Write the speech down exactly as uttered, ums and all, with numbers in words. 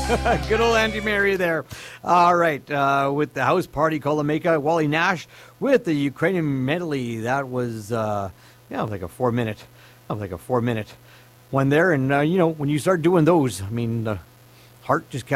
Good old Auntie Mary there. All right, uh, with the house party, Kolomeka, Wally Nash with the Ukrainian medley. That was, uh, yeah, like a four minute, like a four minute one there. And, uh, you know, when you start doing those, I mean, the heart just kind